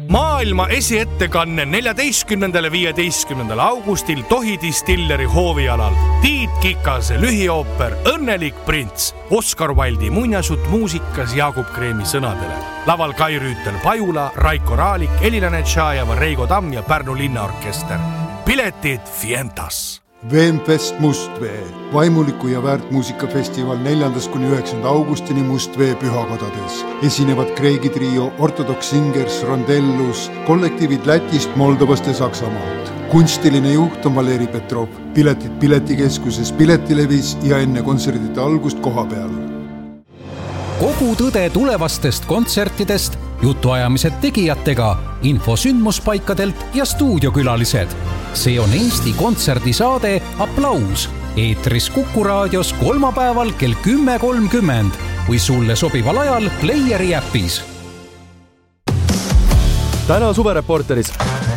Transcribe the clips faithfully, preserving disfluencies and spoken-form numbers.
Maailma esiettekanne neljateistkümnendal ja viieteistkümnendal augustil Tohi Distilleri hoovialal. Tiit Kikase lühiooper Õnnelik prints. Oscar Wilde'i muinasjutt muusikas Jaagup Kreemi sõnadele. Laval Kai Rüütel Pajula, Raiko Raalik, Elilane Tšajeva, Reigo Tamm ja Pärnu linnaorkester. Piletid Fientas. Veenfest Mustvee, vaimuliku ja väärtmuusikafestival neljandast kuni üheksanda augustini Mustvee pühakodades. Esinevad Kreegi trio, Orthodox Singers, Rondellus, kollektiivid Lätist, Moldovast ja Saksamaalt. Kunstiline juht on Valeri Petrov. Piletid Piletikeskuses, Piletilevis ja enne kontserdite algust koha peal. Kogu tõde tulevastest kontsertidest, jutuajamised tegijatega, info sündmuspaikadelt ja stuudiokülalised. See on Eesti kontserdisaade Aplaus. Eetris Kuku raadios kolmapäeval kell kümme kolmkümmend või sulle sobival ajal Playeri äpis. Täna suvereporteris.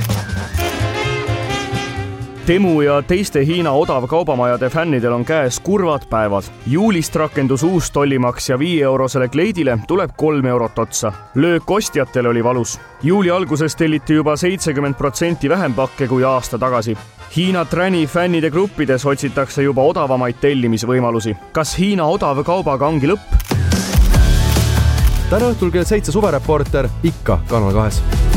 Temu ja teiste Hiina odavkaubamajade fännidel on käes kurvad päevad. Juulist rakendus uus tollimaks ja viie eurosele kleidile tuleb kolm eurot otsa. Löök ostjatel oli valus. Juuli alguses telliti juba seitsekümmend protsenti vähem pakke kui aasta tagasi. Hiina Träni fännide gruppides otsitakse juba odavamaid tellimisvõimalusi. Kas Hiina odavkaubaga ongi lõpp? Täna õhtul kell seitse suvereporter ikka Kanal kahes.